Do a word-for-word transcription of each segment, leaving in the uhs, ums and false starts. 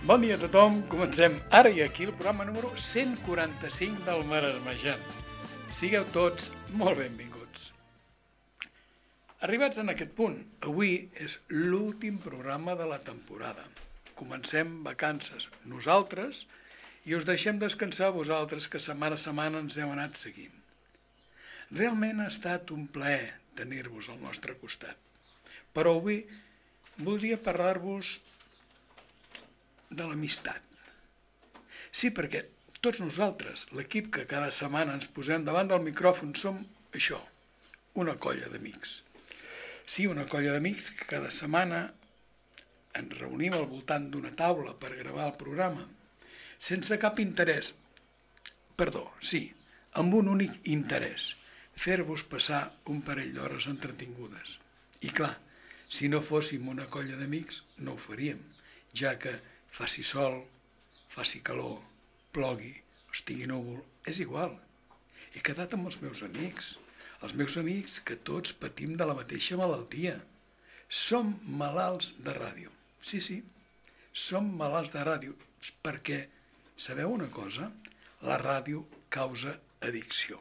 Bon dia a tothom, comencem ara i aquí el programa número cent quaranta-cinc del Maresmejant. Sigueu tots molt benvinguts. Arribats en aquest punt, avui és l'últim programa de la temporada. Comencem vacances nosaltres i us deixem descansar vosaltres que setmana a setmana ens heu anat seguint. Realment ha estat un plaer tenir-vos al nostre costat, però avui voldria parlar-vos de l'amistat. Sí, perquè tots nosaltres, l'equip que cada setmana ens posem davant del micròfon, som això, una colla d'amics. Sí, una colla d'amics que cada setmana ens reunim al voltant d'una taula per gravar el programa, sense cap interès, perdó, sí, amb un únic interès, fer-vos passar un parell d'hores entretingudes. I clar, si no fóssim una colla d'amics, no ho faríem, ja que faci sol, faci calor, plogui, estigui núvol, és igual. He quedat amb els meus amics, els meus amics que tots patim de la mateixa malaltia. Som malalts de ràdio. Sí, sí, som malalts de ràdio, perquè, sabeu una cosa? La ràdio causa addicció.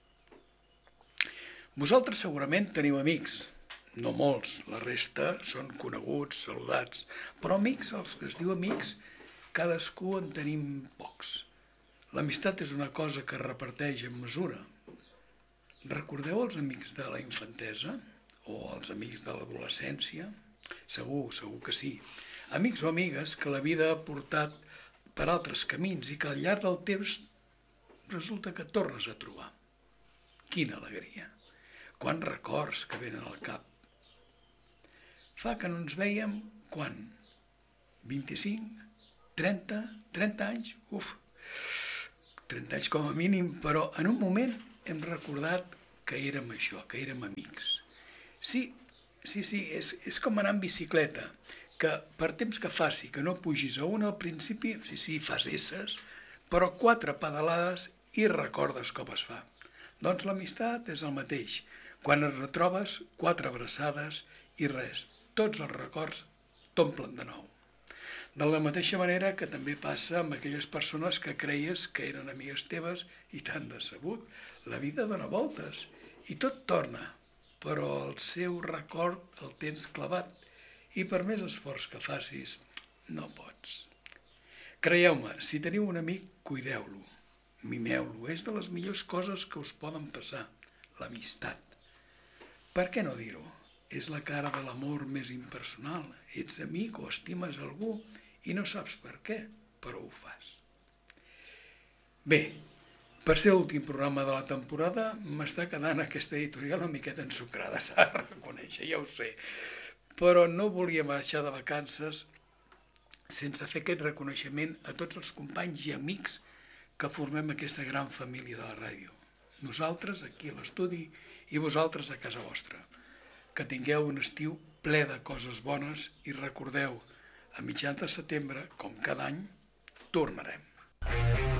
Vosaltres segurament teniu amics, no molts, la resta són coneguts, saludats, però amics, els que es diu amics, cadascú en tenim pocs. L'amistat és una cosa que es reparteix en mesura. Recordeu els amics de la infantesa o els amics de l'adolescència? Segur, segur que sí. Amics o amigues que la vida ha portat per altres camins i que al llarg del temps resulta que tornes a trobar. Quina alegria! Quants records que venen al cap. Fa que no ens vèiem, quan? vint-i-cinc? trenta? trenta anys? Uf, trenta anys com a mínim, però en un moment hem recordat que érem això, que érem amics. Sí, sí, sí, és, és com anar en bicicleta, que per temps que faci, que no pugis a una al principi, sí, sí, fas esses, però quatre pedalades i recordes com es fa. Doncs l'amistat és el mateix. Quan es retrobes, quatre abraçades i res. Tots els records t'omplen de nou. De la mateixa manera que també passa amb aquelles persones que creies que eren amigues teves i t'han decebut. La vida dona voltes i tot torna, però el seu record el tens clavat i per més esforç que facis, no pots. Creieu-me, si teniu un amic, cuideu-lo, mimeu-lo. És de les millors coses que us poden passar, l'amistat. Per què no dir-ho? És la cara de l'amor més impersonal. Ets amic o estimes algú i no saps per què, però ho fas. Bé, per ser l'últim programa de la temporada m'està quedant aquesta editorial una miqueta ensucrada, s'ha de reconèixer, ja ho sé. Però no volia marxar de vacances sense fer aquest reconeixement a tots els companys i amics que formem aquesta gran família de la ràdio. Nosaltres aquí a l'estudi i vosaltres a casa vostra. Que tingueu un estiu ple de coses bones i recordeu, a mitjans de setembre, com cada any, tornarem.